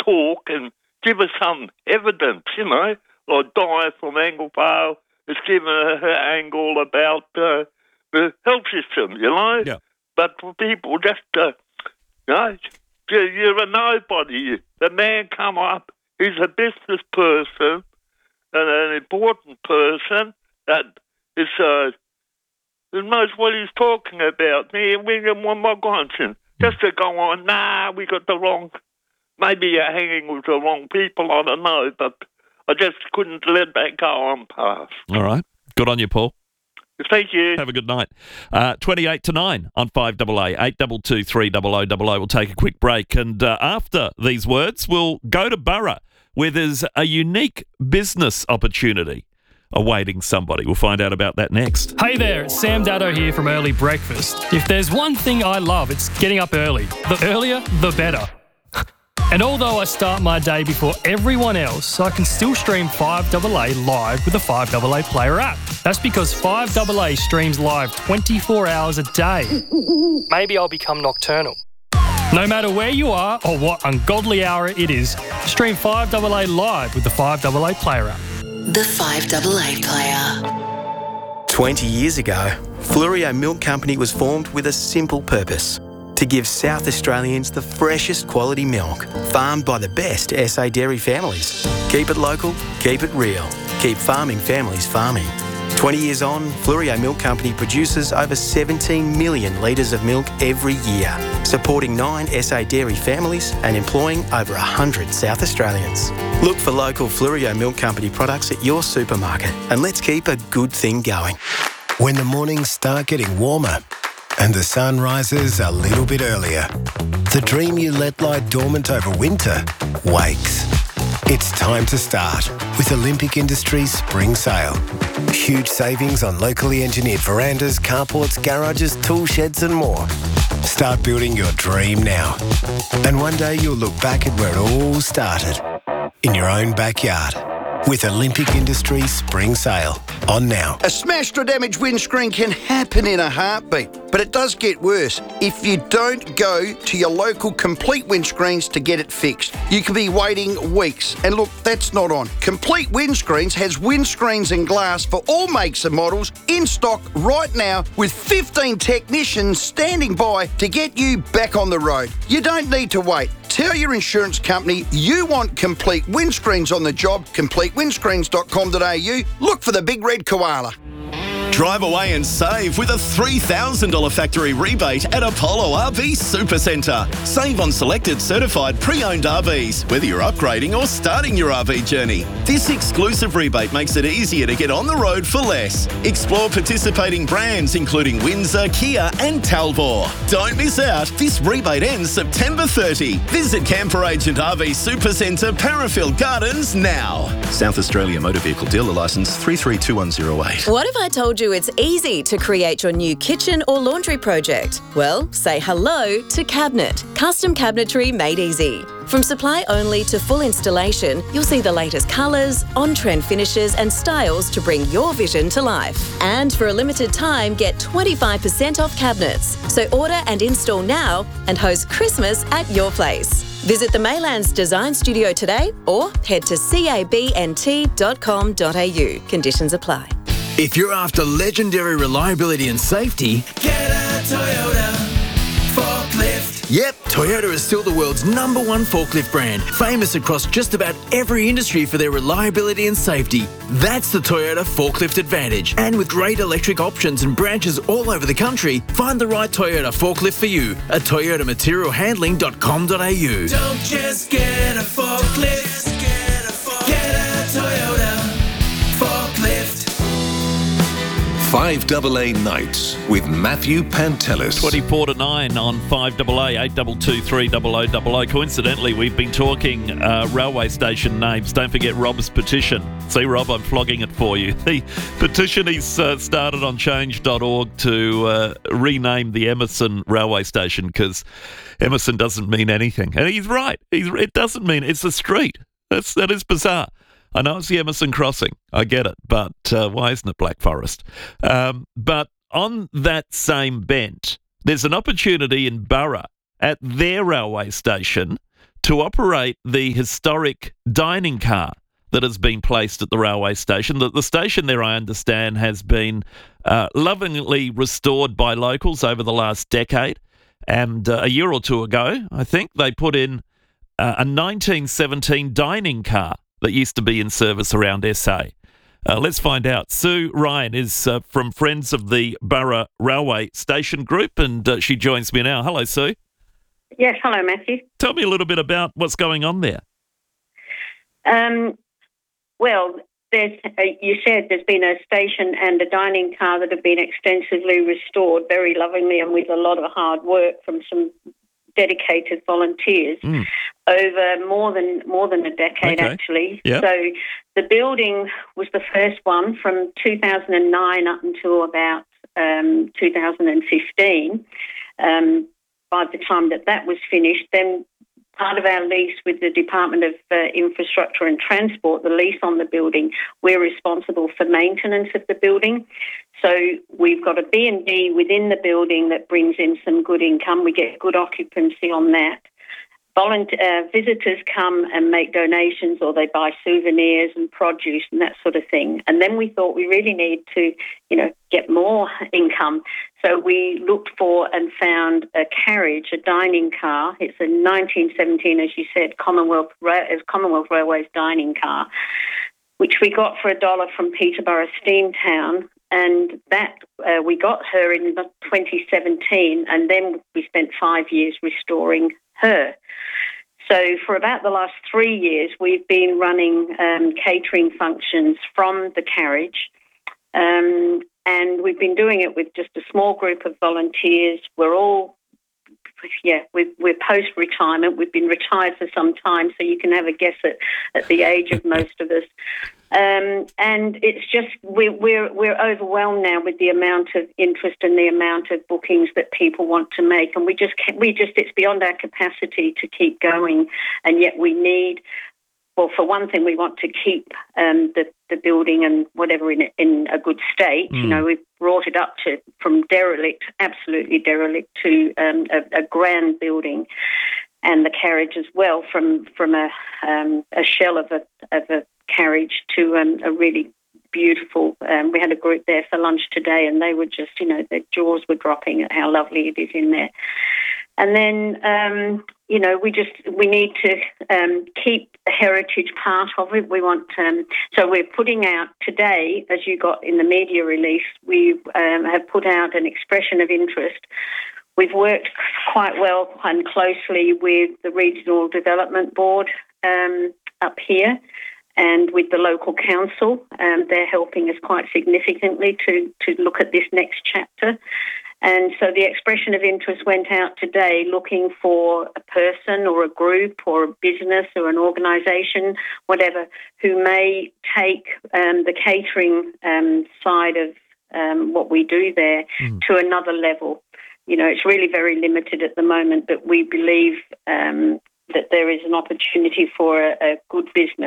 talk and give us some evidence, like Di from Anglevale has given her angle about the health system, Yeah. But for people just, you're a nobody. The man come up, he's a business person and an important person that is who knows what he's talking about. Me and William Wamagonshin. Just to go on, we got the wrong, maybe you're hanging with the wrong people, I don't know, but I just couldn't let that go on past. All right. Good on you, Paul. Thank you. Have a good night. 28 to 9 on 5AA, 822 300 00. We'll take a quick break. And after these words, we'll go to Burra, where there's a unique business opportunity awaiting somebody. We'll find out about that next. Hey there, it's Sam Daddo here from Early Breakfast. If there's one thing I love, it's getting up early. The earlier, the better. And although I start my day before everyone else, I can still stream 5AA live with the 5AA Player app. That's because 5AA streams live 24 hours a day. Maybe I'll become nocturnal. No matter where you are or what ungodly hour it is, stream 5AA live with the 5AA Player app. The 5AA Player. 20 years ago, Fluorio Milk Company was formed with a simple purpose: to give South Australians the freshest quality milk, farmed by the best SA dairy families. Keep it local, keep it real, keep farming families farming. 20 years on, Fluorio Milk Company produces over 17 million litres of milk every year, supporting 9 SA dairy families and employing over 100 South Australians. Look for local Fluorio Milk Company products at your supermarket, and let's keep a good thing going. When the mornings start getting warmer and the sun rises a little bit earlier, the dream you let lie dormant over winter wakes. It's time to start with Olympic Industries Spring Sale. Huge savings on locally engineered verandas, carports, garages, tool sheds and more. Start building your dream now. And one day you'll look back at where it all started, in your own backyard. With Olympic Industries Spring Sale on now. A smashed or damaged windscreen can happen in a heartbeat, but it does get worse if you don't go to your local Complete Windscreens to get it fixed. You could be waiting weeks, and look, that's not on. Complete Windscreens has windscreens and glass for all makes and models in stock right now, with 15 technicians standing by to get you back on the road. You don't need to wait. Tell your insurance company you want Complete Windscreens on the job. CompleteWindscreens.com.au. Look for the big red koala. Drive away and save with a $3,000 factory rebate at Apollo RV Supercentre. Save on selected certified pre-owned RVs, whether you're upgrading or starting your RV journey. This exclusive rebate makes it easier to get on the road for less. Explore participating brands including Windsor, Kia and Talbot. Don't miss out. This rebate ends September 30. Visit Camper Agent RV Supercentre, Parafield Gardens now. South Australia Motor Vehicle Dealer Licence 332108. What if I told you it's easy to create your new kitchen or laundry project? Well, say hello to Cabinet. Custom cabinetry made easy. From supply only to full installation, you'll see the latest colours, on-trend finishes and styles to bring your vision to life. And for a limited time, get 25% off cabinets. So order and install now and host Christmas at your place. Visit the Maylands Design Studio today or head to cabnt.com.au. Conditions apply. If you're after legendary reliability and safety, get a Toyota forklift. Yep, Toyota is still the world's #1 forklift brand, famous across just about every industry for their reliability and safety. That's the Toyota Forklift Advantage. And with great electric options and branches all over the country, find the right Toyota forklift for you at toyotamaterialhandling.com.au. Don't just get a forklift, get a Toyota forklift. 5AA Nights with Matthew Pantelis. 24 to 9 on 5AA, 822 300 00. Coincidentally, we've been talking railway station names. Don't forget Rob's petition. See, Rob, I'm flogging it for you. The petition he's started on change.org to rename the Emerson railway station because Emerson doesn't mean anything. And he's right. It doesn't mean, it's a street. That is bizarre. I know it's the Emerson Crossing. I get it. But why isn't it Black Forest? But on that same bent, there's an opportunity in Burra at their railway station to operate the historic dining car that has been placed at the railway station. The station there, I understand, has been lovingly restored by locals over the last decade. And a year or two ago, I think, they put in a 1917 dining car that used to be in service around SA. Let's find out. Sue Ryan is from Friends of the Burra Railway Station Group, and she joins me now. Hello, Sue. Yes, hello, Matthew. Tell me a little bit about what's going on there. Well, you said there's been a station and a dining car that have been extensively restored very lovingly and with a lot of hard work from some dedicated volunteers over more than a decade, actually. Yep. So the building was the first one from 2009 up until about 2015. By the time that was finished, then part of our lease with the Department of Infrastructure and Transport, the lease on the building, we're responsible for maintenance of the building. So we've got a B&B within the building that brings in some good income. We get good occupancy on that. Visitors come and make donations, or they buy souvenirs and produce and that sort of thing. And then we thought we really need to, get more income. So we looked for and found a carriage, a dining car. It's a 1917, as you said, Commonwealth Railways dining car, which we got for $1 from Peterborough Steamtown. And that we got her in 2017, and then we spent 5 years restoring her. So for about the last 3 years, we've been running catering functions from the carriage, and we've been doing it with just a small group of volunteers. We're post-retirement. We've been retired for some time, so you can have a guess at the age of most of us. And it's just we're overwhelmed now with the amount of interest and the amount of bookings that people want to make, and we just it's beyond our capacity to keep going. And yet we need, well, for one thing, we want to keep the building and whatever in a good state. We've brought it up from derelict, absolutely derelict, to a grand building. And the carriage as well, from a shell of a carriage to a really beautiful. We had a group there for lunch today, and they were just, their jaws were dropping at how lovely it is in there. And then, we need to keep the heritage part of it. We want, so we're putting out today, as you got in the media release, we have put out an expression of interest. We've worked quite well and closely with the Regional Development Board up here and with the local council. They're helping us quite significantly to look at this next chapter. And so the expression of interest went out today looking for a person or a group or a business or an organisation, whatever, who may take the catering side of what we do there to another level. It's really very limited at the moment, but we believe that there is an opportunity for a good business,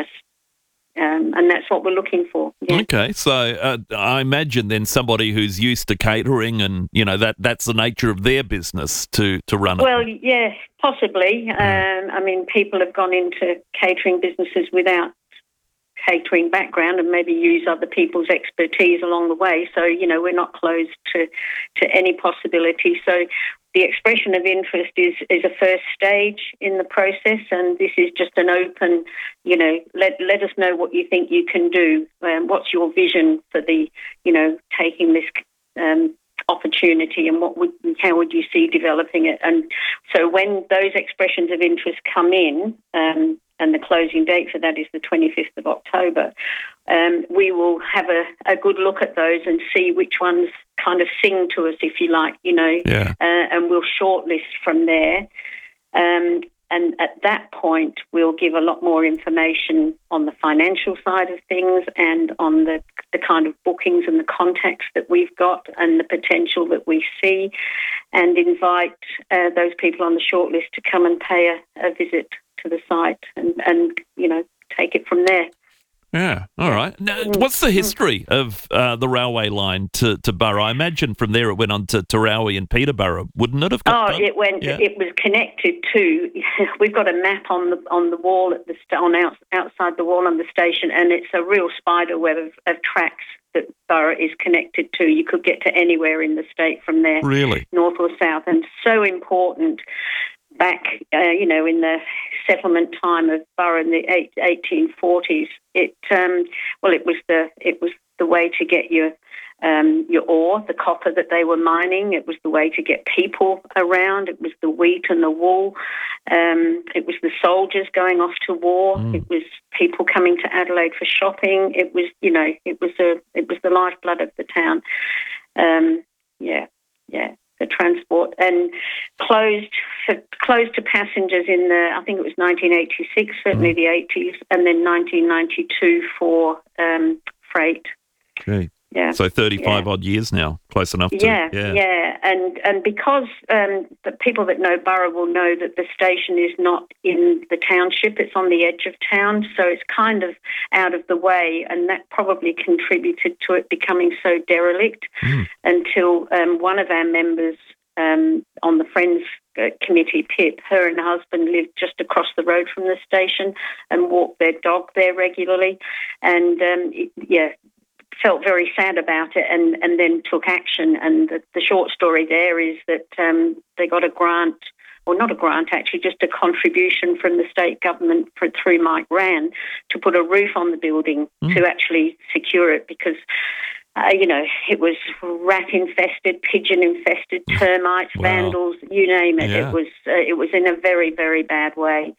and that's what we're looking for. Yeah. Okay, so I imagine then somebody who's used to catering and, that's the nature of their business to run it. Well, yes, possibly. People have gone into catering businesses without catering background and maybe use other people's expertise along the way. So, we're not closed to any possibility. So the expression of interest is a first stage in the process, and this is just an open, let us know what you think you can do. What's your vision for the, taking this opportunity, and how would you see developing it? And so when those expressions of interest come in, and the closing date for that is the 25th of October, we will have a good look at those and see which ones kind of sing to us, if you like, and we'll shortlist from there. And at that point, we'll give a lot more information on the financial side of things and on the kind of bookings and the contacts that we've got and the potential that we see, and invite those people on the shortlist to come and pay a visit to the site and take it from there. Yeah, all right. Now, what's the history of the railway line to Burra? I imagine from there it went on to Torawi and Peterborough, wouldn't it have got done? It went. Yeah. It was connected to. We've got a map on the wall at outside the wall on the station, and it's a real spider web of tracks that Burra is connected to. You could get to anywhere in the state from there, really, north or south, and so important. Back, in the settlement time of Burra in the 1840s, it was the way to get your ore, the copper that they were mining. It was the way to get people around. It was the wheat and the wool. It was the soldiers going off to war. It was people coming to Adelaide for shopping. It was, it was the lifeblood of the town. The transport, and closed to passengers in I think it was 1986, certainly the 80s, and then 1992 for freight. Okay. Yeah. So 35 odd years now, close enough to. Yeah. And because the people that know Burra will know that the station is not in the township, it's on the edge of town, so it's kind of out of the way, and that probably contributed to it becoming so derelict until one of our members on the Friends Committee, Pip, her and her husband lived just across the road from the station and walked their dog there regularly, and felt very sad about it and then took action. And the short story there is that they got a grant, or not a grant actually, just a contribution from the state government through Mike Rann to put a roof on the building to actually secure it, because it was rat-infested, pigeon-infested, termites, vandals, you name it. Yeah. It was in a very, very bad way.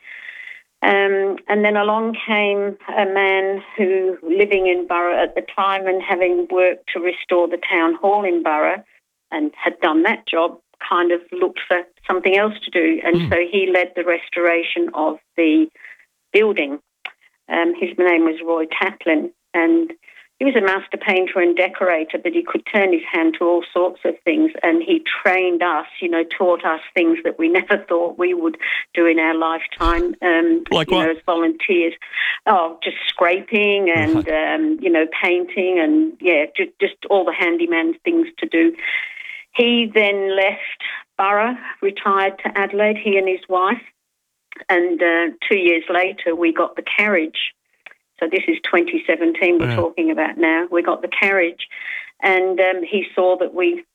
And then along came a man who, living in Burra at the time and having worked to restore the town hall in Burra and had done that job, kind of looked for something else to do. And so he led the restoration of the building. His name was Roy Taplin, and he was a master painter and decorator, but he could turn his hand to all sorts of things, and he trained us, taught us things that we never thought we would do in our lifetime, like what? As volunteers. Oh, just scraping and, painting and, just all the handyman things to do. He then left Burra, retired to Adelaide, he and his wife, and 2 years later we got the carriage. So this is 2017 we're talking about now. We got the carriage, and he saw that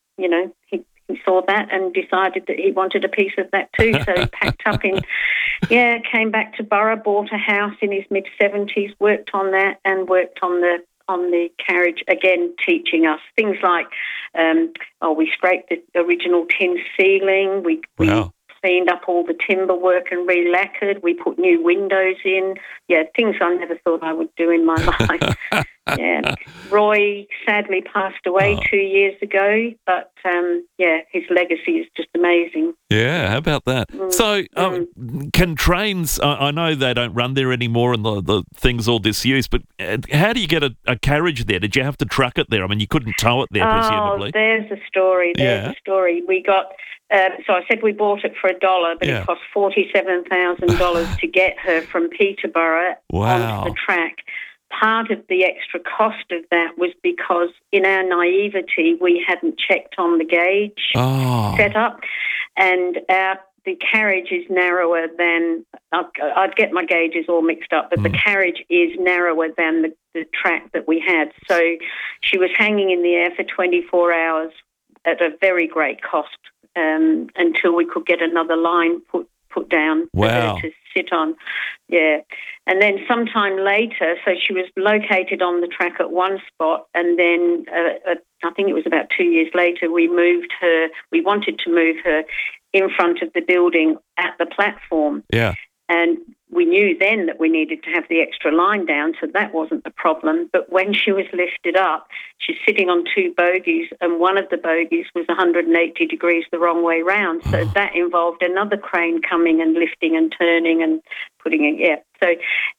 he saw that and decided that he wanted a piece of that too. So he packed up came back to Burra, bought a house in his mid-70s, worked on that and worked on the carriage, again teaching us things like, we scraped the original tin ceiling, we cleaned up all the timber work and re-lacquered. We put new windows in. Yeah, things I never thought I would do in my life. Yeah. Roy sadly passed away 2 years ago, but his legacy is just amazing. Yeah, how about that? So can trains, I know they don't run there anymore and the thing's all disused, but how do you get a carriage there? Did you have to truck it there? I mean, you couldn't tow it there, presumably. There's a story. We got... so I said we bought it for $1, but it cost $47,000 to get her from Peterborough onto the track. Part of the extra cost of that was because in our naivety we hadn't checked on the gauge setup, and the carriage is narrower than... I'd get my gauges all mixed up, but the carriage is narrower than the track that we had. So she was hanging in the air for 24 hours at a very great cost. Until we could get another line put down for her to sit on. Yeah. And then sometime later, so she was located on the track at one spot, and then I think it was about 2 years later, we wanted to move her in front of the building at the platform. Yeah. And we knew then that we needed to have the extra line down, so that wasn't the problem. But when she was lifted up, she's sitting on two bogies, and one of the bogies was 180 degrees the wrong way round. So that involved another crane coming and lifting and turning and putting it, So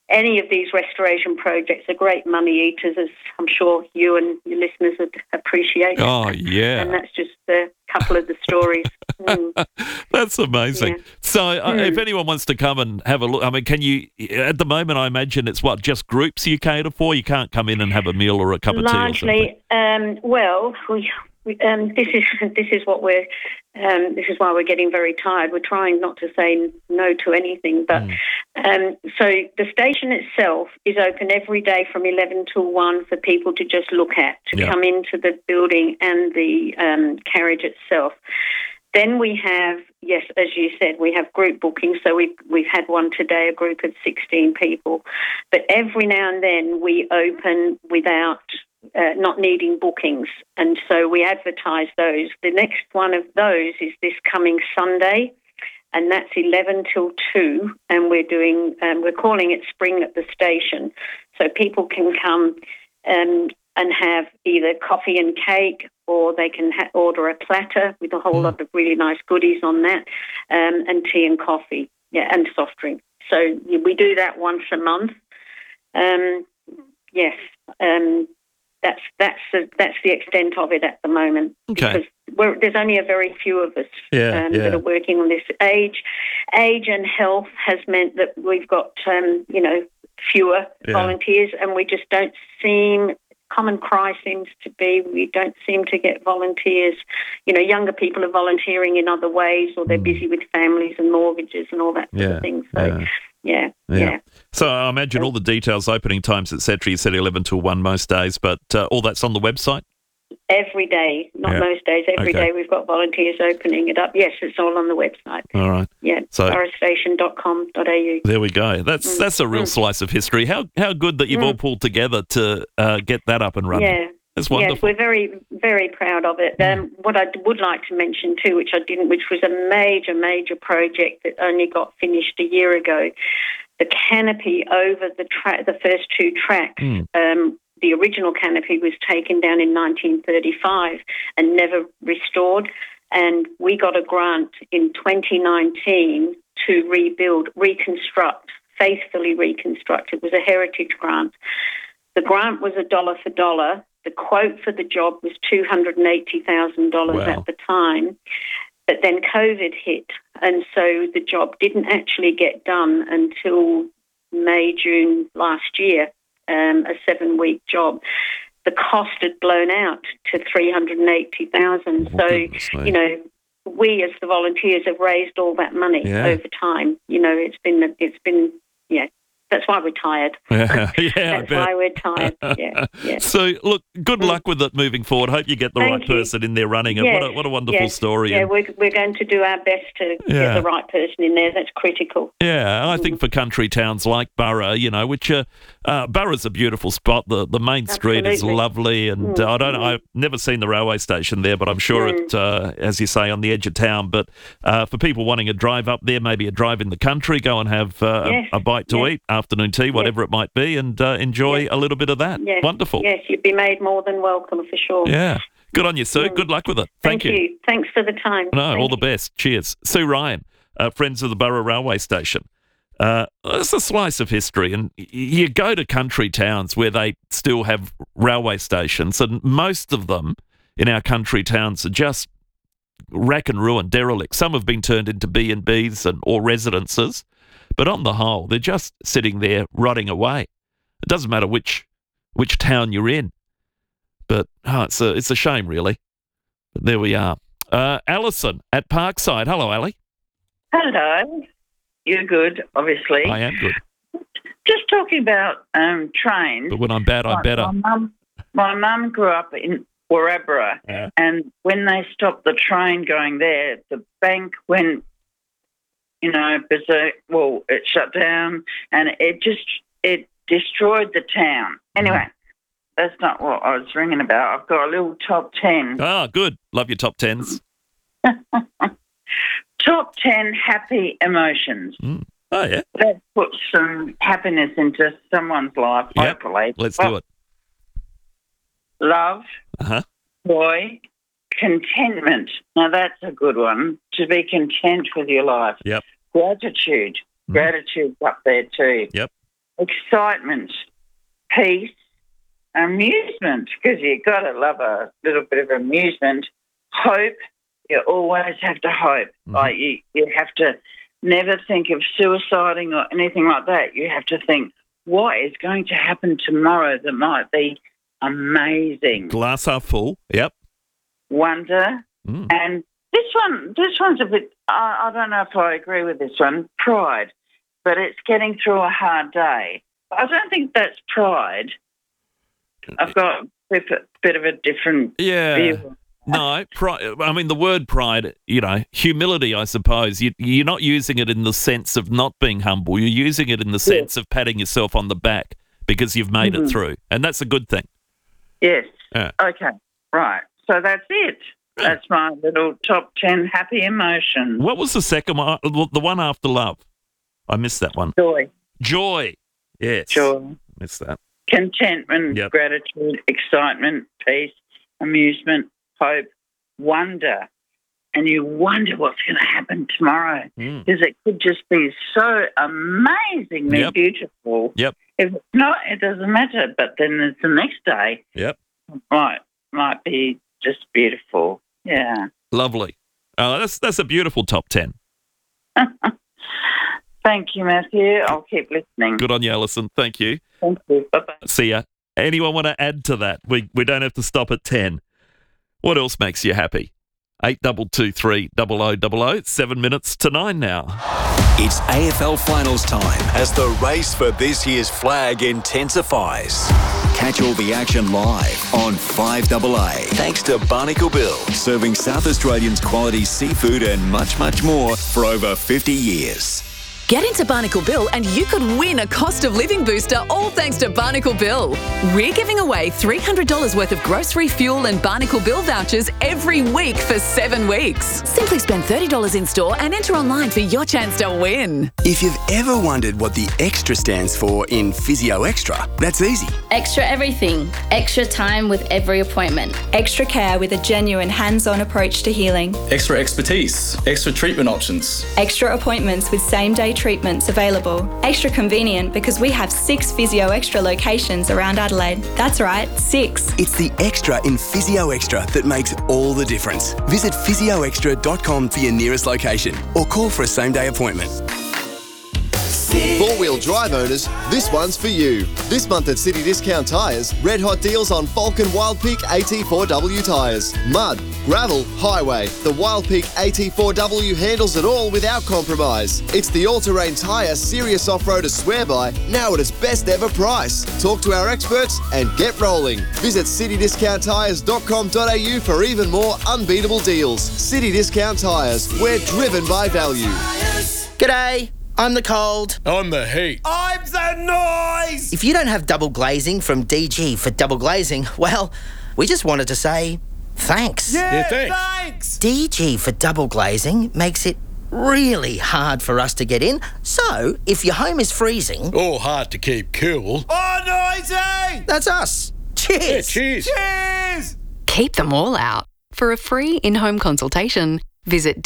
any of these restoration projects are great money eaters, as I'm sure you and your listeners would appreciate. Oh, yeah. And that's just a couple of the stories. That's amazing. Yeah. So if anyone wants to come and have a look, I mean, can you, at the moment, I imagine it's just groups you cater for? You can't come in and have a meal or a cup of tea or something? Largely, this is what we're. This is why we're getting very tired. We're trying not to say no to anything, but so the station itself is open every day from 11 till 1 for people to just look at, to come into the building and the carriage itself. Then we have, yes, as you said, we have group bookings. So we've had one today, a group of 16 people. But every now and then we open without not needing bookings. And so we advertise those. The next one of those is this coming Sunday, and that's 11 till 2. And we're calling it Spring at the Station. So people can come and have either coffee and cake, or they can order a platter with a whole lot of really nice goodies on that, and tea and coffee, and soft drink. So we do that once a month. That's the extent of it at the moment. Okay. Because there's only a very few of us that are working on this. Age and health has meant that we've got fewer volunteers, and we just don't seem. Common cry seems to be we don't seem to get volunteers. Younger people are volunteering in other ways, or they're busy with families and mortgages and all that sort of thing. So, yeah. So I imagine all the details, opening times, etc. You said 11 till 1 most days, but all that's on the website? Every day, not most days. Every day we've got volunteers opening it up. Yes, it's all on the website. All right. Yeah, so boroughstation.com.au. There we go. That's a real slice of history. How good that you've all pulled together to get that up and running. Yeah. That's wonderful. Yes, we're very, very proud of it. What I would like to mention too, which I didn't, which was a major project that only got finished a year ago, the canopy over the first 2 tracks. The original canopy was taken down in 1935 and never restored. And we got a grant in 2019 to faithfully reconstruct. It was a heritage grant. The grant was $1 for dollar. The quote for the job was $280,000 at the time. But then COVID hit, and so the job didn't actually get done until May, June last year. A 7-week job. The cost had blown out to $380,000. So, we as the volunteers have raised all that money over time. It's been. That's why we're tired. That's why we're tired. Yeah. So, look, good luck with it moving forward. Hope you get the right person in there running it. What a wonderful story. Yeah, we're going to do our best to get the right person in there. That's critical. Yeah, I think for country towns like Burra, which Burra's a beautiful spot. The main street is lovely, and I've never seen the railway station there, but I'm sure it, as you say, on the edge of town. But for people wanting a drive up there, maybe a drive in the country, go and have a bite to eat, afternoon tea, whatever it might be, and enjoy a little bit of that. Wonderful. Yes, you'd be made more than welcome for sure. Yeah. Good on you, Sue. Good luck with it. Thank you. Thanks for the time. No, all the best. Cheers. Sue Ryan, Friends of the Burra Railway Station. It's a slice of history, and you go to country towns where they still have railway stations, and most of them in our country towns are just rack and ruin, derelict. Some have been turned into B&Bs or residences, but on the whole, they're just sitting there rotting away. It doesn't matter which town you're in, but it's a shame, really. But there we are. Alison at Parkside. Hello, Ali. Hello. You're good, obviously. I am good. Just talking about trains. But when I'm bad, I'm better. My mum grew up in Warrabra, and when they stopped the train going there, the bank went, berserk. Well, it shut down, and it destroyed the town. Anyway, that's not what I was ringing about. I've got a little top 10. Ah, good. Love your top 10s. Top 10 happy emotions. Oh, yeah. That puts some happiness into someone's life, hopefully. Let's do it. Love, joy, contentment. Now, that's a good one, to be content with your life. Yep. Gratitude. Gratitude's up there too. Yep. excitement, peace, amusement, because you've got to love a little bit of amusement, hope. You always have to hope. Like you have to never think of suiciding or anything like that. You have to think, what is going to happen tomorrow that might be amazing? Glass half full. Yep. Wonder. And this one's a bit, I don't know if I agree with this one, pride. But it's getting through a hard day. I don't think that's pride. I've got a bit of a different view. No, pride. I mean, the word pride, humility, I suppose. You're not using it in the sense of not being humble. You're using it in the sense of patting yourself on the back because you've made it through. And that's a good thing. Yes. Yeah. Okay. Right. So that's it. That's my little top 10 happy emotions. What was the second one? The one after love. I missed that one. Joy. Yes. Joy. Missed that. Contentment, gratitude, excitement, peace, amusement, hope, wonder. And you wonder what's going to happen tomorrow because it could just be so amazingly beautiful. Yep. If it's not, it doesn't matter. But then there's the next day. Yep. Might be just beautiful. Yeah. Lovely. That's a beautiful top 10. Thank you, Matthew. I'll keep listening. Good on you, Alison. Thank you. Thank you. Bye-bye. See ya. Anyone want to add to that? We don't have to stop at 10. What else makes you happy? 8223 0000. 7 minutes to 9 now. It's AFL finals time as the race for this year's flag intensifies. Catch all the action live on 5AA. Thanks to Barnacle Bill, serving South Australians quality seafood and much, much more for over 50 years. Get into Barnacle Bill and you could win a cost of living booster, all thanks to Barnacle Bill. We're giving away $300 worth of grocery, fuel and Barnacle Bill vouchers every week for 7 weeks. Simply spend $30 in store and enter online for your chance to win. If you've ever wondered what the extra stands for in Physio Extra, that's easy. Extra everything. Extra time with every appointment. Extra care with a genuine hands-on approach to healing. Extra expertise. Extra treatment options. Extra appointments with same-day treatments available. Extra convenient because we have 6 Physio Extra locations around Adelaide. That's right, 6. It's the extra in Physio Extra that makes all the difference. Visit physioextra.com for your nearest location or call for a same-day appointment. Four-wheel drive owners, this one's for you. This month at City Discount Tyres, red hot deals on Falcon Wildpeak AT4W tyres. Mud, gravel, highway. The Wildpeak AT4W handles it all without compromise. It's the all-terrain tyre serious off-roaders swear by, now at its best ever price. Talk to our experts and get rolling. Visit citydiscounttyres.com.au for even more unbeatable deals. City Discount Tyres, we're driven by value. G'day. I'm the cold. I'm the heat. I'm the noise. If you don't have double glazing from DG for double glazing, well, we just wanted to say thanks. Yeah, thanks. DG for double glazing makes it really hard for us to get in. So, if your home is freezing... or hard to keep cool... oh, noisy! That's us. Cheers. Yeah, cheers. Cheers. Keep them all out. For a free in-home consultation, visit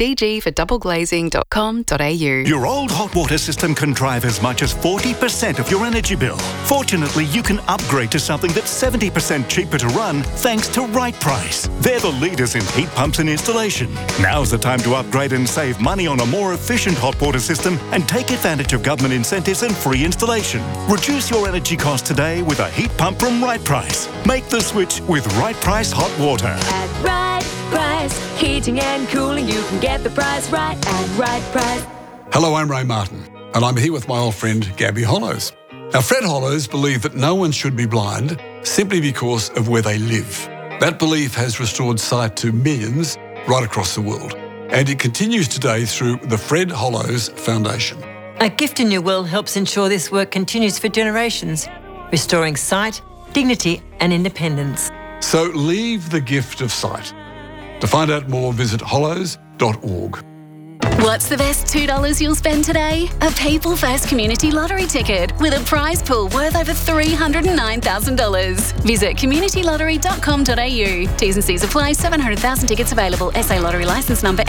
dgfordoubleglazing.com.au. Your old hot water system can drive as much as 40% of your energy bill. Fortunately, you can upgrade to something that's 70% cheaper to run thanks to Right Price. They're the leaders in heat pumps and installation. Now's the time to upgrade and save money on a more efficient hot water system and take advantage of government incentives and free installation. Reduce your energy costs today with a heat pump from Right Price. Make the switch with Right Price Hot Water. At Right Price, heating and cooling, you can get the price right at Right Price. Hello, I'm Ray Martin, and I'm here with my old friend Gabby Hollows. Now, Fred Hollows believed that no one should be blind simply because of where they live. That belief has restored sight to millions right across the world, and it continues today through the Fred Hollows Foundation. A Gift in Your Will helps ensure this work continues for generations, restoring sight, dignity and independence. So leave the gift of sight. To find out more, visit hollows.org. What's the best $2 you'll spend today? A People First Community Lottery ticket with a prize pool worth over $309,000. Visit communitylottery.com.au. T's and C's apply. 700,000 tickets available. SA Lottery licence number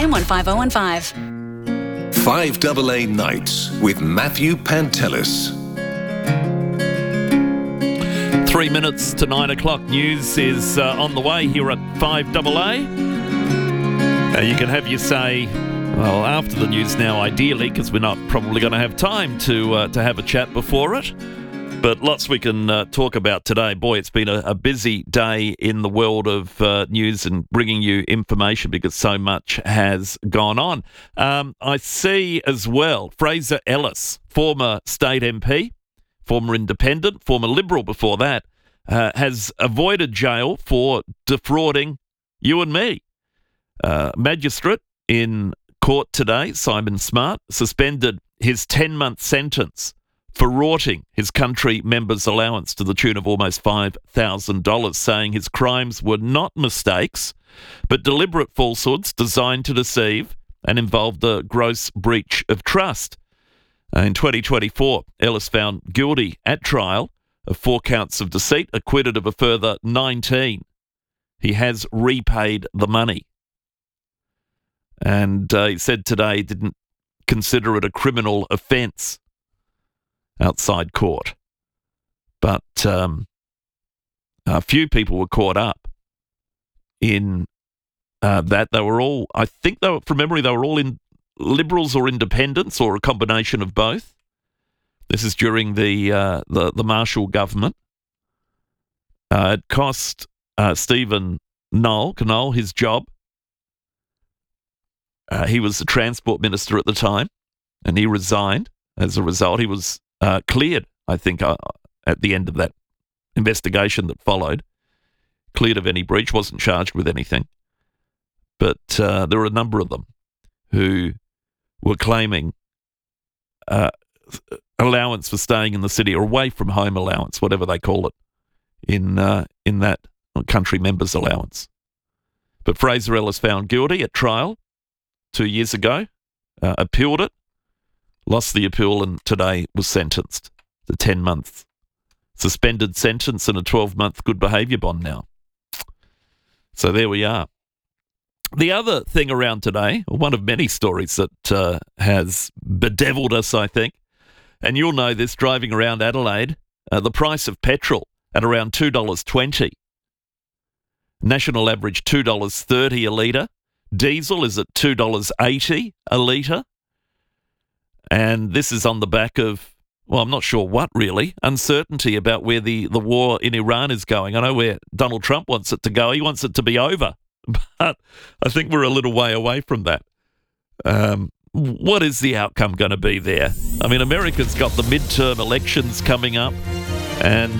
M15015. 5AA Nights with Matthew Pantelis. 3 minutes to 9 o'clock. News is on the way here at 5AA. You can have your say, well, after the news now, ideally, because we're not probably going to have time to have a chat before it. But lots we can talk about today. Boy, it's been a busy day in the world of news and bringing you information because so much has gone on. I see as well Fraser Ellis, former state MP, former independent, former Liberal before that, has avoided jail for defrauding you and me. Magistrate in court today, Simon Smart, suspended his 10-month sentence for rorting his country member's allowance to the tune of almost $5,000, saying his crimes were not mistakes, but deliberate falsehoods designed to deceive and involved a gross breach of trust. In 2024, Ellis found guilty at trial of 4 counts of deceit, acquitted of a further 19. He has repaid the money. And he said today he didn't consider it a criminal offence outside court. But a few people were caught up in that. They were all, I think they were, from memory, they were all in Liberals or independents or a combination of both. This is during the Marshall government. It cost Stephen Knoll his job. He was the Transport Minister at the time, and he resigned. As a result, he was cleared, I think, at the end of that investigation that followed. Cleared of any breach, wasn't charged with anything. But there were a number of them who were claiming allowance for staying in the city, or away from home allowance, whatever they call it, in that country members allowance. But Fraser Ellis found guilty at trial 2 years ago, appealed it, lost the appeal, and today was sentenced to 10 months suspended sentence and a 12-month good behaviour bond now. So there we are. The other thing around today, one of many stories that has bedeviled us, I think, and you'll know this driving around Adelaide, the price of petrol at around $2.20. National average $2.30 a litre. Diesel is at $2.80 a litre. And this is on the back of, well, I'm not sure what really, uncertainty about where the war in Iran is going. I know where Donald Trump wants it to go. He wants it to be over. But I think we're a little way away from that. What is the outcome going to be there? I mean, America's got the midterm elections coming up, and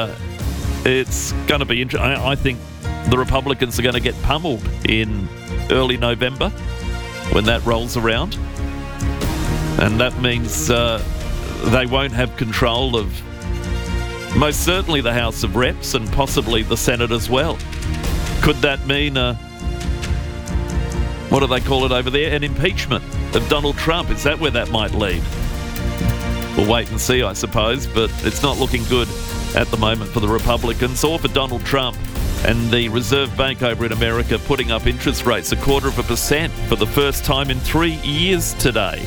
it's going to be interesting. I think the Republicans are going to get pummeled in early November when that rolls around. And that means they won't have control of most certainly the House of Reps and possibly the Senate as well. Could that mean, what do they call it over there? An impeachment of Donald Trump? Is that where that might lead? We'll wait and see, I suppose, but it's not looking good at the moment for the Republicans or for Donald Trump. And the Reserve Bank over in America putting up interest rates 0.25% for the first time in 3 years today.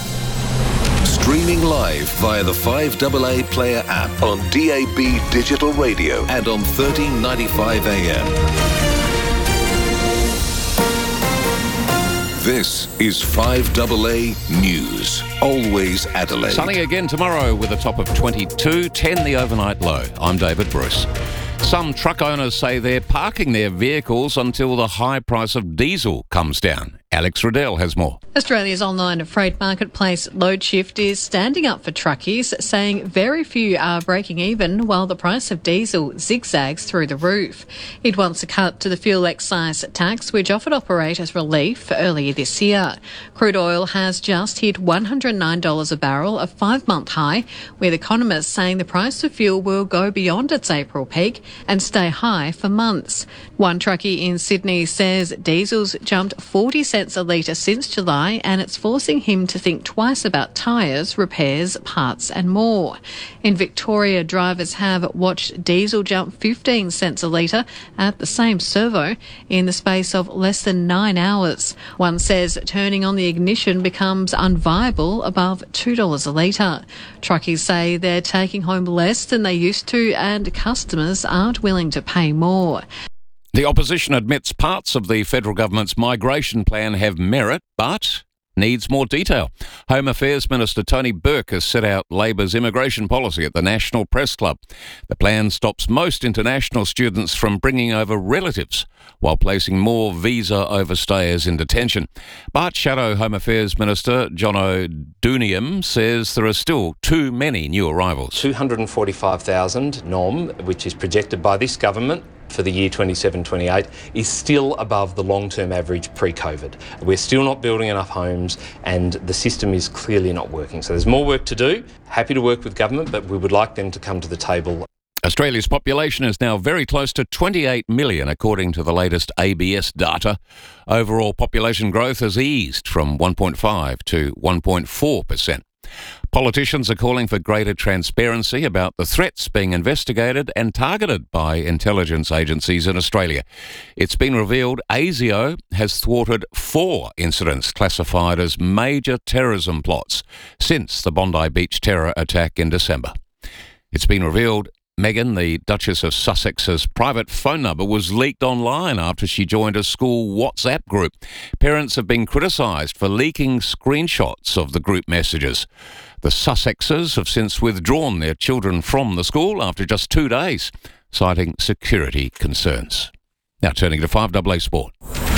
Streaming live via the 5AA Player app on DAB Digital Radio and on 1395 AM. This is 5AA News. Always Adelaide. Sunny again tomorrow with a top of 22, 10 the overnight low. I'm David Bruce. Some truck owners say they're parking their vehicles until the high price of diesel comes down. Alex Riddell has more. Australia's online freight marketplace LoadShift is standing up for truckies, saying very few are breaking even while the price of diesel zigzags through the roof. It wants a cut to the fuel excise tax, which offered operators relief earlier this year. Crude oil has just hit $109 a barrel, a 5-month high, with economists saying the price of fuel will go beyond its April peak and stay high for months. One truckie in Sydney says diesel's jumped 40 cents cents a litre since July, and it's forcing him to think twice about tyres, repairs, parts and more. In Victoria, drivers have watched diesel jump 15 cents a litre at the same servo in the space of less than 9 hours. One says turning on the ignition becomes unviable above $2 a litre. Truckies say they're taking home less than they used to, and customers aren't willing to pay more. The opposition admits parts of the federal government's migration plan have merit, but needs more detail. Home Affairs Minister Tony Burke has set out Labor's immigration policy at the National Press Club. The plan stops most international students from bringing over relatives, while placing more visa overstayers in detention. But Shadow Home Affairs Minister Jono Duniam says there are still too many new arrivals. 245,000 NOM, which is projected by this government for the year 27-28, is still above the long-term average pre-COVID. We're still not building enough homes, and the system is clearly not working. So there's more work to do. Happy to work with government, but we would like them to come to the table. Australia's population is now very close to 28 million, according to the latest ABS data. Overall population growth has eased from 1.5 to 1.4%. Politicians are calling for greater transparency about the threats being investigated and targeted by intelligence agencies in Australia. It's been revealed ASIO has thwarted 4 incidents classified as major terrorism plots since the Bondi Beach terror attack in December. It's been revealed Meghan, the Duchess of Sussex's private phone number was leaked online after she joined a school WhatsApp group. Parents have been criticised for leaking screenshots of the group messages. The Sussexes have since withdrawn their children from the school after just 2 days, citing security concerns. Now turning to 5AA Sport.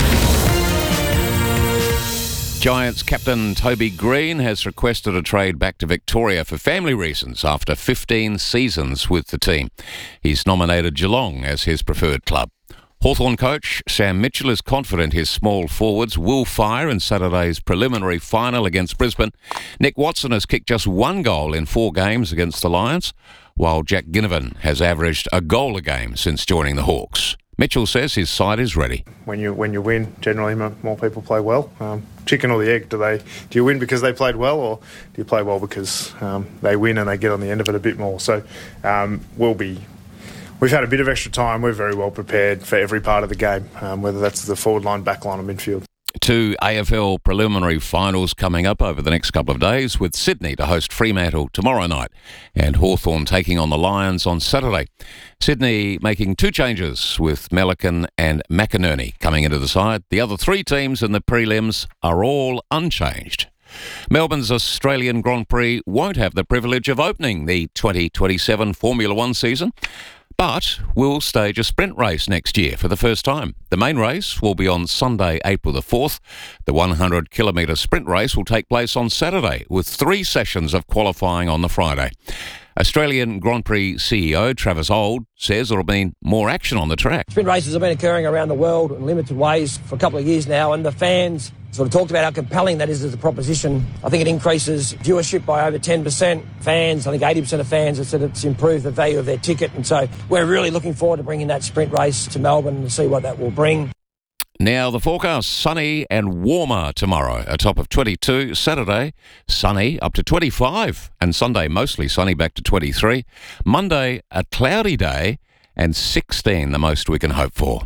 Giants captain Toby Green has requested a trade back to Victoria for family reasons after 15 seasons with the team. He's nominated Geelong as his preferred club. Hawthorn coach Sam Mitchell is confident his small forwards will fire in Saturday's preliminary final against Brisbane. Nick Watson has kicked just 1 goal in 4 games against the Lions, while Jack Ginnivan has averaged a goal a game since joining the Hawks. Mitchell says his side is ready. When you win, generally more people play well. Chicken or the egg? Do you win because they played well, or do you play well because they win and they get on the end of it a bit more? So we've had a bit of extra time. We're very well prepared for every part of the game, whether that's the forward line, back line or midfield. 2 AFL preliminary finals coming up over the next couple of days, with Sydney to host Fremantle tomorrow night and Hawthorn taking on the Lions on Saturday. Sydney making 2 changes, with Melican and McInerney coming into the side. The other 3 teams in the prelims are all unchanged. Melbourne's Australian Grand Prix won't have the privilege of opening the 2027 Formula One season, but will stage a sprint race next year for the first time. The main race will be on Sunday, April the 4th. The 100-kilometre sprint race will take place on Saturday, with 3 sessions of qualifying on the Friday. Australian Grand Prix CEO Travis Auld says there will be more action on the track. Sprint races have been occurring around the world in limited ways for a couple of years now, and the fans sort of talked about how compelling that is as a proposition. I think it increases viewership by over 10%. Fans, I think 80% of fans have said it's improved the value of their ticket, and so we're really looking forward to bringing that sprint race to Melbourne and see what that will bring. Now the forecast: sunny and warmer tomorrow, a top of 22. Saturday, sunny up to 25. And Sunday, mostly sunny, back to 23. Monday, a cloudy day, and 16 the most we can hope for.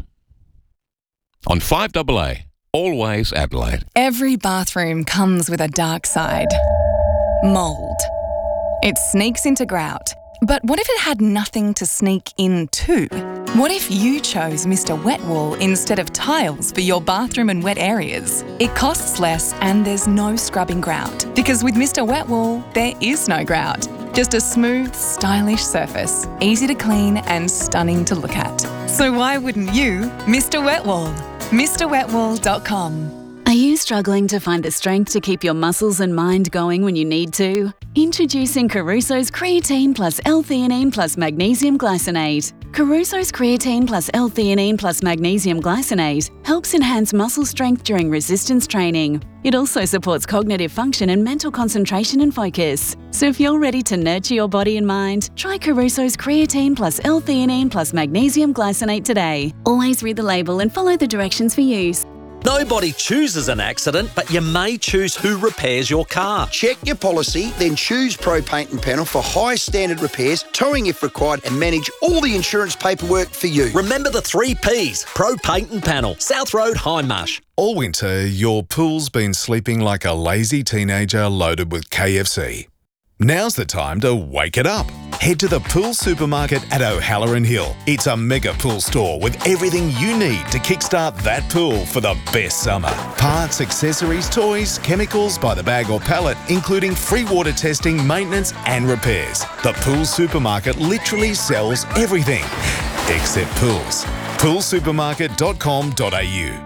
On 5AA, always Adelaide. Every bathroom comes with a dark side. Mould. It sneaks into grout. But what if it had nothing to sneak into? What if you chose Mr. Wet Wool instead of tiles for your bathroom and wet areas? It costs less and there's no scrubbing grout. Because with Mr. Wet Wool, there is no grout. Just a smooth, stylish surface, easy to clean and stunning to look at. So why wouldn't you Mr. Wet Wool? MrWetWool.com. Are you struggling to find the strength to keep your muscles and mind going when you need to? Introducing Caruso's Creatine Plus L-Theanine Plus Magnesium Glycinate. Caruso's Creatine Plus L-Theanine Plus Magnesium Glycinate helps enhance muscle strength during resistance training. It also supports cognitive function and mental concentration and focus. So if you're ready to nurture your body and mind, try Caruso's Creatine Plus L-Theanine Plus Magnesium Glycinate today. Always read the label and follow the directions for use. Nobody chooses an accident, but you may choose who repairs your car. Check your policy, then choose Pro Paint and Panel for high standard repairs, towing if required, and manage all the insurance paperwork for you. Remember the 3 Ps. Pro Paint and Panel. South Road, Hindmarsh. All winter, your pool's been sleeping like a lazy teenager loaded with KFC. Now's the time to wake it up. Head to the Pool Supermarket at O'Halloran Hill. It's a mega pool store with everything you need to kickstart that pool for the best summer. Parts, accessories, toys, chemicals by the bag or pallet, including free water testing, maintenance and repairs. The Pool Supermarket literally sells everything, except pools. poolsupermarket.com.au.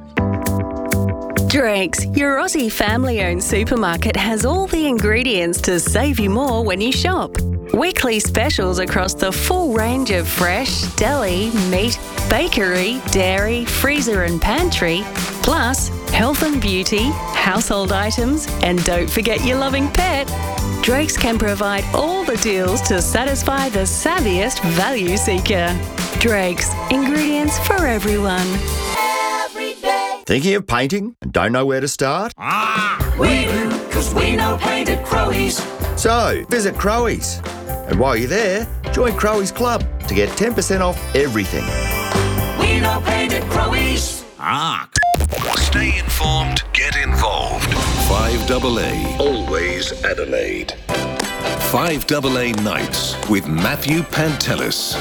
Drake's, your Aussie family-owned supermarket, has all the ingredients to save you more when you shop. Weekly specials across the full range of fresh, deli, meat, bakery, dairy, freezer and pantry, plus health and beauty, household items, and don't forget your loving pet. Drake's can provide all the deals to satisfy the savviest value seeker. Drake's, ingredients for everyone. Thinking of painting and don't know where to start? We do, because we know paint at Crowies. So, visit Crowies. And while you're there, join Crowies Club to get 10% off everything. We know paint at Crowies. Stay informed, get involved. 5AA, always Adelaide. 5AA Nights with Matthew Pantelis.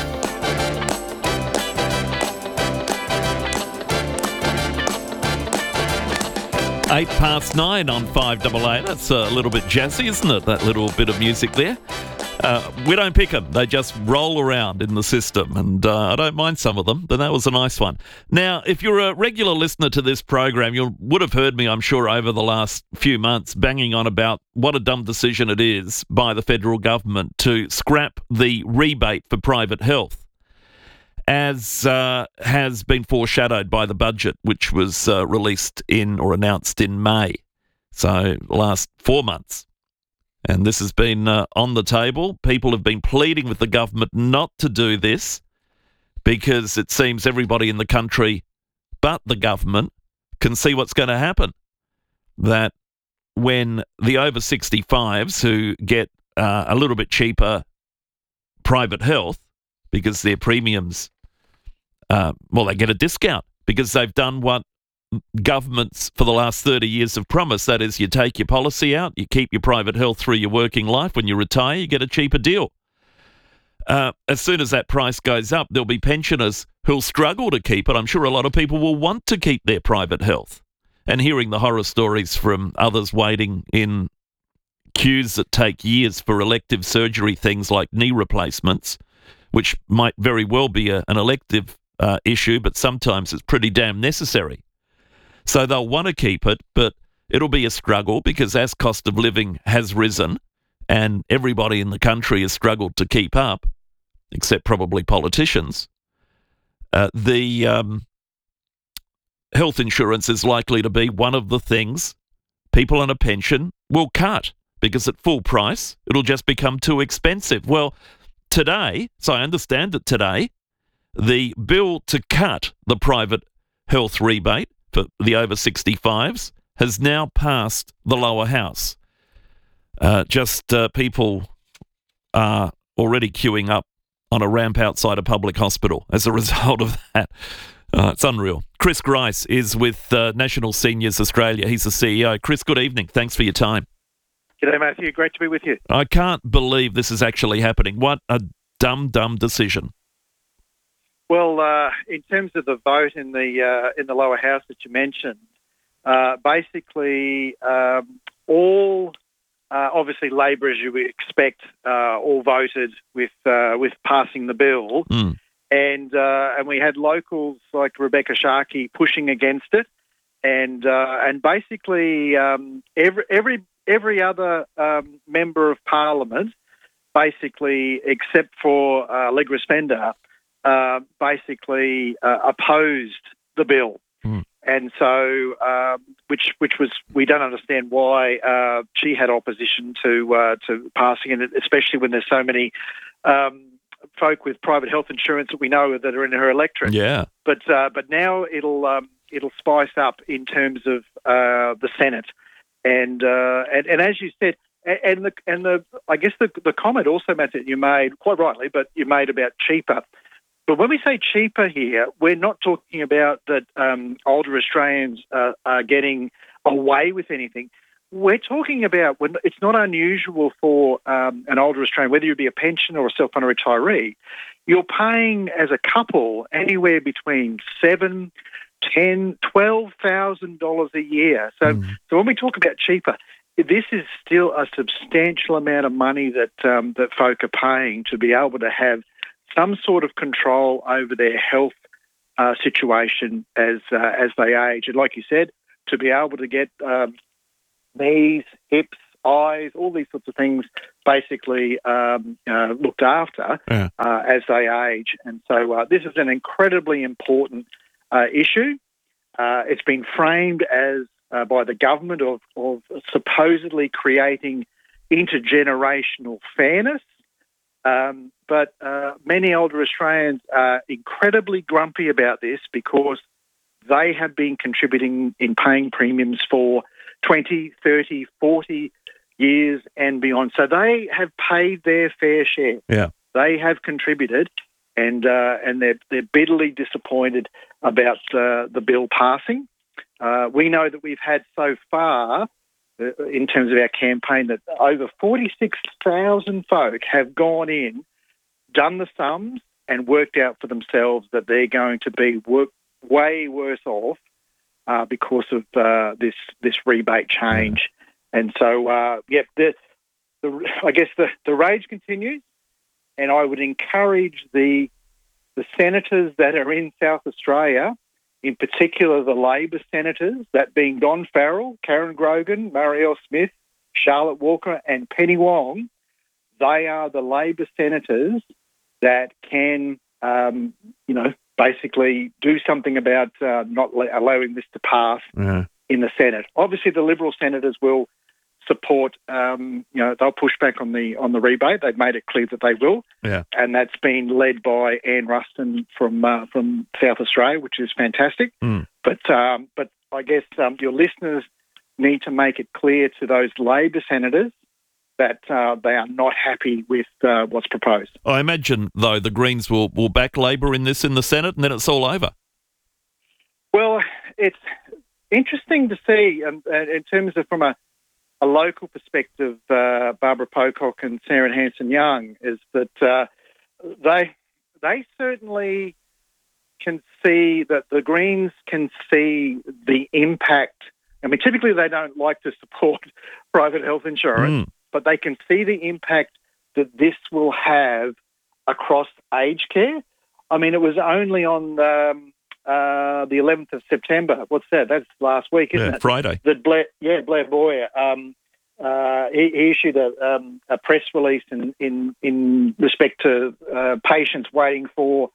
9:08 on 5AA. That's a little bit jazzy, isn't it? That little bit of music there. We don't pick them. They just roll around in the system, and I don't mind some of them, but that was a nice one. Now, if you're a regular listener to this program, you would have heard me, I'm sure, over the last few months banging on about what a dumb decision it is by the federal government to scrap the rebate for private health, as has been foreshadowed by the budget, which was released announced in May. So last 4 months. And this has been on the table. People have been pleading with the government not to do this because it seems everybody in the country but the government can see what's going to happen. That when the over 65s who get a little bit cheaper private health because their premiums, they get a discount because they've done what governments for the last 30 years have promised. That is, you take your policy out, you keep your private health through your working life. When you retire, you get a cheaper deal. As soon as that price goes up, there'll be pensioners who'll struggle to keep it. I'm sure a lot of people will want to keep their private health. And hearing the horror stories from others waiting in queues that take years for elective surgery, things like knee replacements, which might very well be an elective issue, but sometimes it's pretty damn necessary. So they'll want to keep it, but it'll be a struggle because as cost of living has risen and everybody in the country has struggled to keep up, except probably politicians, the health insurance is likely to be one of the things people on a pension will cut because at full price, it'll just become too expensive. Well, today, so I understand that today, the bill to cut the private health rebate for the over 65s has now passed the lower house. People are already queuing up on a ramp outside a public hospital as a result of that. It's unreal. Chris Grice is with National Seniors Australia. He's the CEO. Chris, good evening. Thanks for your time. G'day, Matthew. Great to be with you. I can't believe this is actually happening. What a dumb decision. Well, in terms of the vote in the lower house that you mentioned, basically all obviously Labor, as you would expect, all voted with passing the bill, and we had locals like Rebecca Sharkey pushing against it, and basically every other member of Parliament, basically except for Allegra Spender, basically opposed the bill. And so, which was, we don't understand why she had opposition to passing it, especially when there's so many folk with private health insurance that we know that are in her electorate. Yeah. But now it'll it'll spice up in terms of the Senate, and as you said, I guess the comment also, Matt, that you made quite rightly, but you made about cheaper. But when we say cheaper here, we're not talking about that older Australians are getting away with anything. We're talking about when it's not unusual for an older Australian, whether you be a pensioner or a self-funded retiree, you're paying as a couple anywhere between $7,000, $10,000, $12,000 a year. So when we talk about cheaper, this is still a substantial amount of money that that folk are paying to be able to have some sort of control over their health situation as they age, and like you said, to be able to get knees, hips, eyes, all these sorts of things basically looked after as they age. And so this is an incredibly important issue. It's been framed as by the government of supposedly creating intergenerational fairness. But many older Australians are incredibly grumpy about this because they have been contributing in paying premiums for 20, 30, 40 years and beyond. So they have paid their fair share. Yeah. They have contributed, and they're bitterly disappointed about the bill passing. We know that we've had so far, in terms of our campaign, that over 46,000 folk have gone in, done the sums, and worked out for themselves that they're going to be way worse off because of this rebate change. And so, I guess the rage continues, and I would encourage the senators that are in South Australia, in particular the Labor senators, that being Don Farrell, Karen Grogan, Marielle Smith, Charlotte Walker and Penny Wong, they are the Labor senators that can, basically do something about not allowing this to pass in the Senate. Obviously, the Liberal senators will support, they'll push back on the rebate. They've made it clear that they will. Yeah. And that's been led by Anne Ruston from South Australia, which is fantastic. But I guess your listeners need to make it clear to those Labor senators that they are not happy with what's proposed. I imagine, though, the Greens will back Labor in this in the Senate, and then it's all over. Well, it's interesting to see in terms of from a local perspective, Barbara Pocock and Sarah Hanson-Young, is that they certainly can see that the Greens can see the impact. I mean, typically they don't like to support private health insurance, but they can see the impact that this will have across aged care. I mean, it was only on the 11th of September. What's that? That's last week, isn't it? Friday. That Blair Boyer, he issued a press release in respect to patients waiting for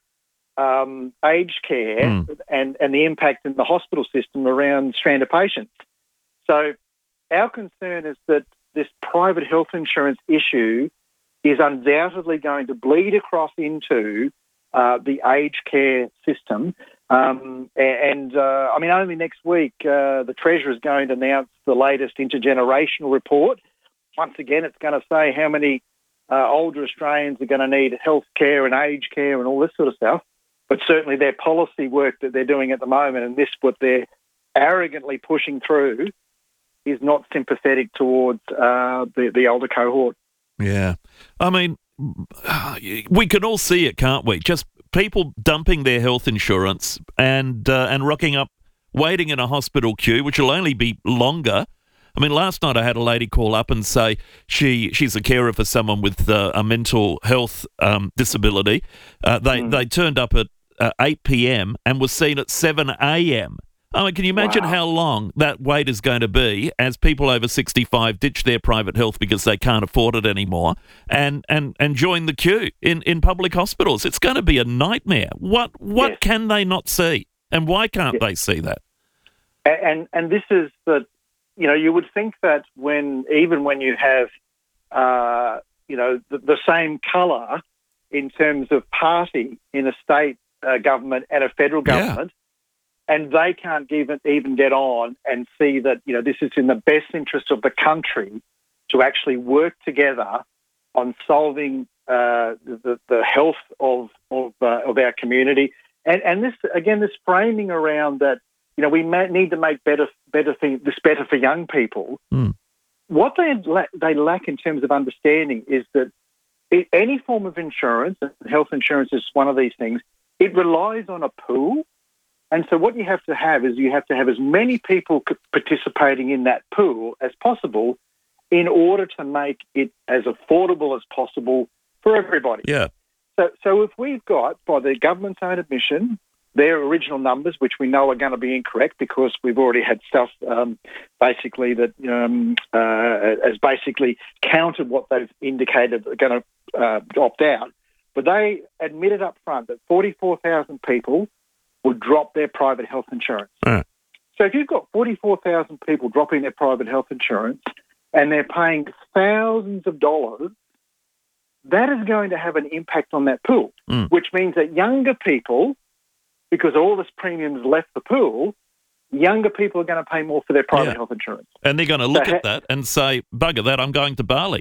aged care and the impact in the hospital system around stranded patients. So our concern is that this private health insurance issue is undoubtedly going to bleed across into the aged care system. Only next week, the Treasurer is going to announce the latest intergenerational report. Once again, it's going to say how many older Australians are going to need health care and aged care and all this sort of stuff. But certainly their policy work that they're doing at the moment, and this what they're arrogantly pushing through, is not sympathetic towards the older cohort. Yeah. I mean, we can all see it, can't we? Just people dumping their health insurance and rocking up, waiting in a hospital queue, which will only be longer. I mean, last night I had a lady call up and say she's a carer for someone with a mental health disability. They turned up at 8 p.m. and was seen at 7 a.m. I mean, can you imagine how long that wait is going to be as people over 65 ditch their private health because they can't afford it anymore and join the queue in public hospitals? It's going to be a nightmare. What can they not see? And why can't they see that? And this is that, you would think that even when you have, the same colour in terms of party in a state government and a federal government, and they can't even get on and see that, this is in the best interest of the country to actually work together on solving the health of our community. And this framing around that, we need to make this better for young people. What they lack in terms of understanding is that any form of insurance, and health insurance is one of these things, it relies on a pool. And so what you have to have is as many people participating in that pool as possible in order to make it as affordable as possible for everybody. Yeah. So if we've got, by the government's own admission, their original numbers, which we know are going to be incorrect because we've already had stuff basically that has basically counted what they've indicated are going to opt out. But they admitted up front that 44,000 people would drop their private health insurance. So if you've got 44,000 people dropping their private health insurance and they're paying thousands of dollars, that is going to have an impact on that pool, which means that younger people, because all this premiums left the pool, younger people are going to pay more for their private health insurance. And they're going to look at that and say, bugger that, I'm going to Bali.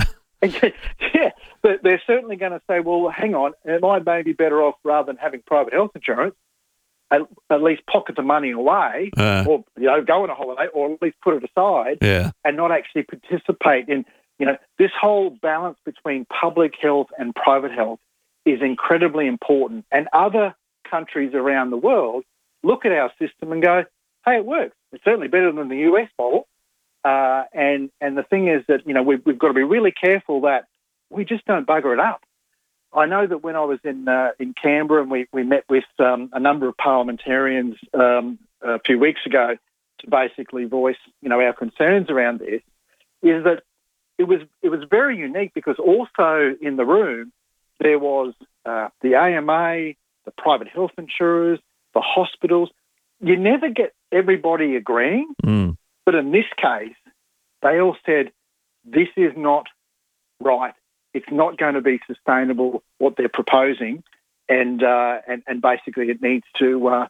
Yeah, but they're certainly going to say, well, hang on, am I maybe better off, rather than having private health insurance, at least pocket the money away or go on a holiday, or at least put it aside and not actually participate in, this whole balance between public health and private health is incredibly important. And other countries around the world look at our system and go, hey, it works. It's certainly better than the US model. And the thing is that, we've got to be really careful that we just don't bugger it up. I know that when I was in Canberra and we met with a number of parliamentarians a few weeks ago to basically voice, our concerns around this, is that it was very unique because also in the room there was the AMA, the private health insurers, the hospitals. You never get everybody agreeing, but in this case, they all said, this is not right. It's not going to be sustainable, what they're proposing, and basically it needs to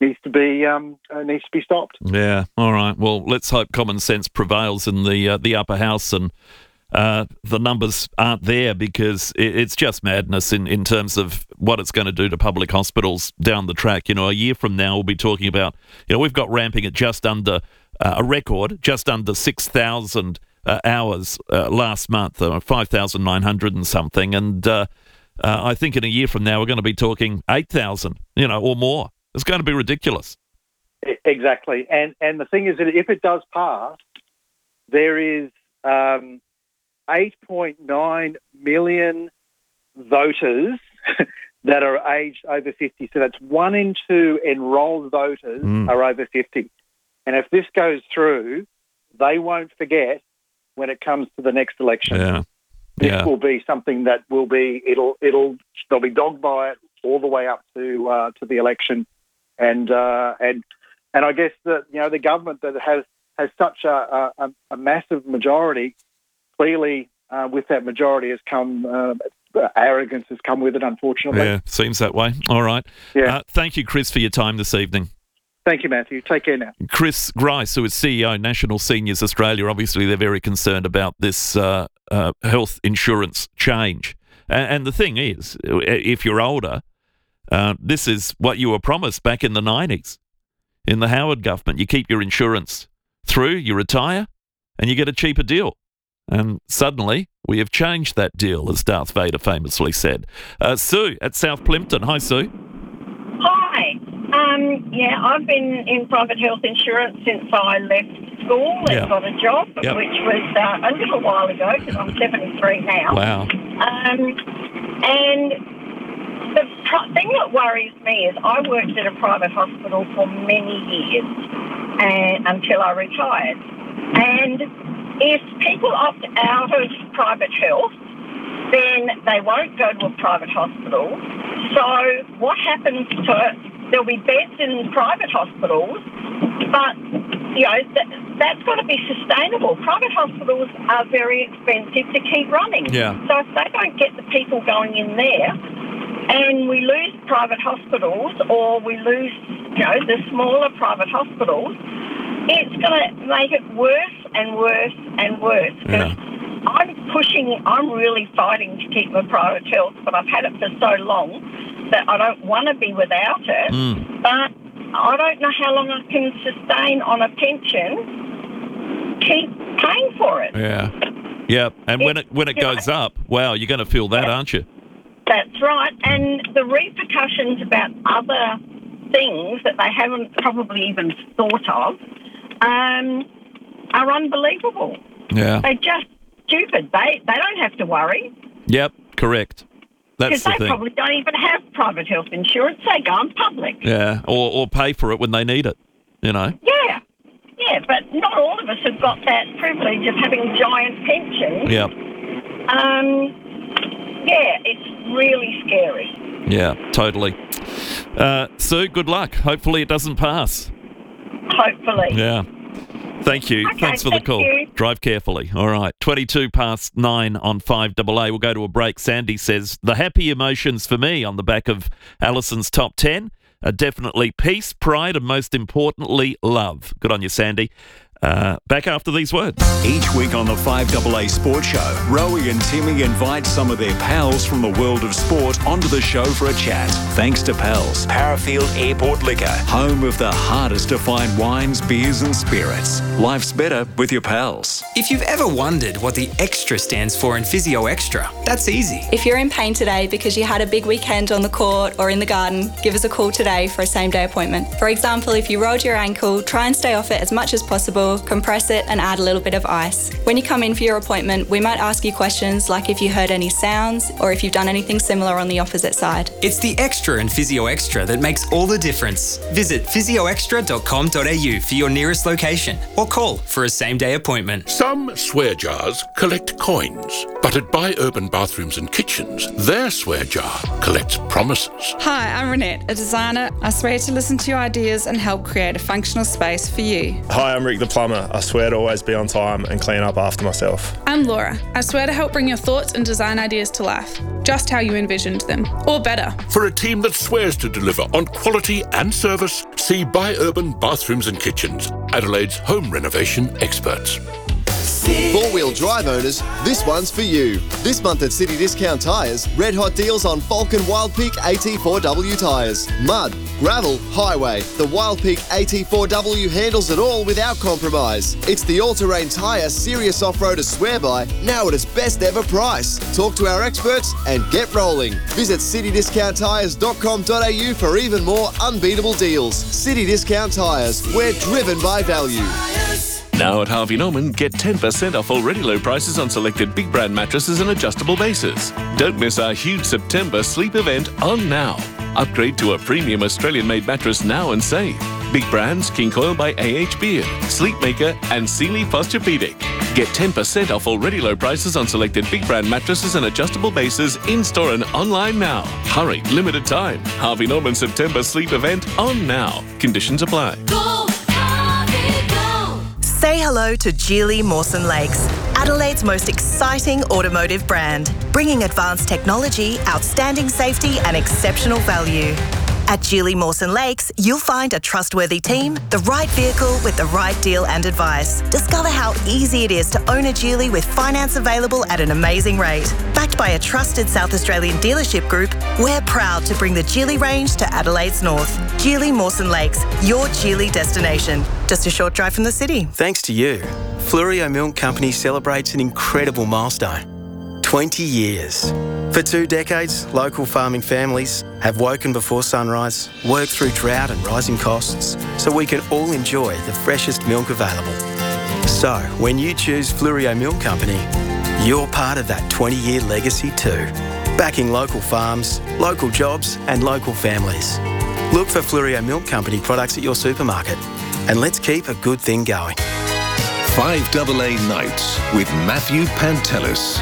be stopped. Yeah, all right. Well, let's hope common sense prevails in the upper house and the numbers aren't there, because it's just madness in terms of what it's going to do to public hospitals down the track. A year from now we'll be talking about, we've got ramping at just under a record, just under 6,000 hours last month, 5,900 and something. And I think in a year from now we're going to be talking 8,000, or more. It's going to be ridiculous. Exactly. And the thing is that if it does pass, there is 8.9 million voters that are aged over 50. So that's 1 in 2 enrolled voters are over 50. And if this goes through, they won't forget when it comes to the next election. This will be something that will be, they'll be dogged by it all the way up to the election. And I guess that, the government that has such a massive majority, clearly with that majority has come arrogance has come with it, unfortunately. Yeah, seems that way. All right. Yeah. Thank you, Chris, for your time this evening. Thank you, Matthew. Take care now. Chris Grice, who is CEO, National Seniors Australia. Obviously, they're very concerned about this health insurance change. And the thing is, if you're older, this is what you were promised back in the 90s in the Howard government. You keep your insurance through, you retire, and you get a cheaper deal. And suddenly, we have changed that deal, as Darth Vader famously said. Sue at South Plympton. Hi, Sue. Hi. I've been in private health insurance since I left school and got a job, which was a little while ago, because I'm 73 now. Wow. And the thing that worries me is I worked at a private hospital for many years until I retired. And if people opt out of private health, then they won't go to a private hospital. So what happens there'll be beds in private hospitals, but, that's got to be sustainable. Private hospitals are very expensive to keep running. Yeah. So if they don't get the people going in there, and we lose private hospitals, or we lose the smaller private hospitals, it's going to make it worse and worse and worse. Because I'm really fighting to keep my private health, but I've had it for so long that I don't want to be without it. But I don't know how long I can sustain on a pension, keep paying for it. Yeah. And when it goes up, wow, you're going to feel that, aren't you? That's right. And the repercussions about other things that they haven't probably even thought of are unbelievable. Yeah. They're just stupid. They don't have to worry. Yep, correct. That's the thing. Because they probably don't even have private health insurance. They go on public. Yeah, or pay for it when they need it, Yeah, but not all of us have got that privilege of having giant pensions. Yep. It's really scary. Yeah, totally. Sue, good luck. Hopefully it doesn't pass. Hopefully. Yeah. Thank you. Okay, Thanks for the call. you. Drive carefully. All right. 9:22 on 5AA. We'll go to a break. Sandy says, the happy emotions for me on the back of Alison's top 10 are definitely peace, pride, and most importantly, love. Good on you, Sandy. Back after these words. Each week on the 5AA Sports Show, Rowie and Timmy invite some of their pals from the world of sport onto the show for a chat. Thanks to Pals, Parafield Airport Liquor, home of the hardest to find wines, beers and spirits. Life's better with your pals. If you've ever wondered what the extra stands for in Physio Extra, that's easy. If you're in pain today because you had a big weekend on the court or in the garden, give us a call today for a same-day appointment. For example, if you rolled your ankle, try and stay off it as much as possible, compress it and add a little bit of ice. When you come in for your appointment, we might ask you questions like if you heard any sounds or if you've done anything similar on the opposite side. It's the extra in Physio Extra that makes all the difference. Visit physioextra.com.au for your nearest location or call for a same-day appointment. Some swear jars collect coins, but at Buy Urban Bathrooms and Kitchens, their swear jar collects promises. Hi, I'm Renette, a designer. I swear to listen to your ideas and help create a functional space for you. Hi, I'm Rick the plumber. I swear to always be on time and clean up after myself. I'm Laura. I swear to help bring your thoughts and design ideas to life, just how you envisioned them, or better. For a team that swears to deliver on quality and service, see Buy Urban Bathrooms and Kitchens, Adelaide's home renovation experts. Four-wheel drive owners, this one's for you. This month at City Discount Tyres, red hot deals on Falcon Wildpeak AT4W tyres. Mud, gravel, highway. The Wildpeak AT4W handles it all without compromise. It's the all-terrain tyre serious off-roaders swear by, now at its best ever price. Talk to our experts and get rolling. Visit citydiscounttyres.com.au for even more unbeatable deals. City Discount Tyres, we're driven by value. Now at Harvey Norman, get 10% off already low prices on selected big brand mattresses and adjustable bases. Don't miss our huge September sleep event on now. Upgrade to a premium Australian-made mattress now and save. Big brands King Coil by AH Beard, Sleepmaker and Sealy Posturepedic. Get 10% off already low prices on selected big brand mattresses and adjustable bases in-store and online now. Hurry, limited time. Harvey Norman September sleep event on now. Conditions apply. Say hello to Geely Mawson Lakes, Adelaide's most exciting automotive brand, bringing advanced technology, outstanding safety and exceptional value. At Geely Mawson Lakes, you'll find a trustworthy team, the right vehicle with the right deal and advice. Discover how easy it is to own a Geely with finance available at an amazing rate. Backed by a trusted South Australian dealership group, we're proud to bring the Geely range to Adelaide's north. Geely Mawson Lakes, your Geely destination. Just a short drive from the city. Thanks to you, Fluorio Milk Company celebrates an incredible milestone. 20 years. For 2 decades, local farming families have woken before sunrise, worked through drought and rising costs, so we can all enjoy the freshest milk available. So, when you choose Fluorio Milk Company, you're part of that 20-year legacy too, backing local farms, local jobs and local families. Look for Fluorio Milk Company products at your supermarket, and let's keep a good thing going. 5AA Nights with Matthew Pantelis.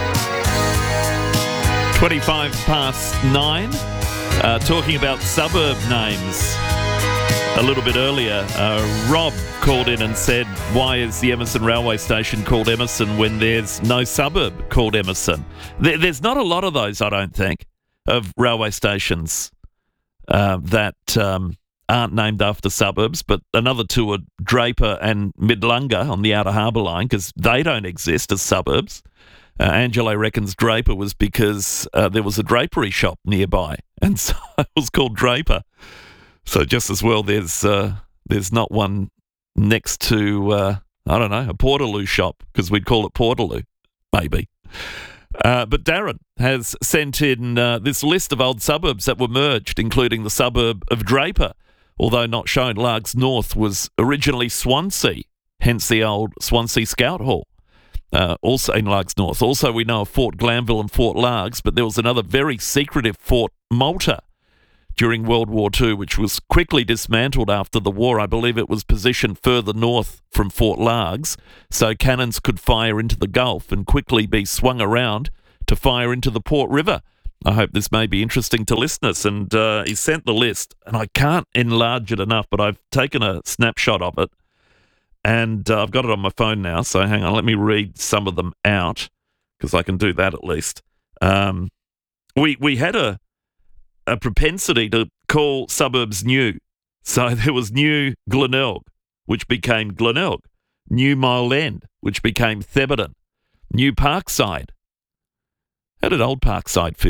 9:25. Talking about suburb names. A little bit earlier, Rob called in and said, why is the Emerson railway station called Emerson when there's no suburb called Emerson? There's not a lot of those, I don't think, of railway stations that aren't named after suburbs, but another two are Draper and Midlunga on the Outer Harbour Line because they don't exist as suburbs. Angelo reckons Draper was because there was a drapery shop nearby, and so it was called Draper. So just as well there's not one next to, a Portaloo shop, because we'd call it Portaloo, maybe. But Darren has sent in this list of old suburbs that were merged, including the suburb of Draper, although not shown. Largs North was originally Swansea, hence the old Swansea Scout Hall, also in Largs North. Also, we know of Fort Glanville and Fort Largs, but there was another very secretive Fort Malta during World War II, which was quickly dismantled after the war. I believe it was positioned further north from Fort Largs, so cannons could fire into the Gulf and quickly be swung around to fire into the Port River. I hope this may be interesting to listeners. And he sent the list, and I can't enlarge it enough, but I've taken a snapshot of it, and I've got it on my phone now, so hang on, let me read some of them out, because I can do that at least. We had a propensity to call suburbs new. So there was New Glenelg, which became Glenelg. New Mile End, which became Thebarton. New Parkside. How did Old Parkside feel?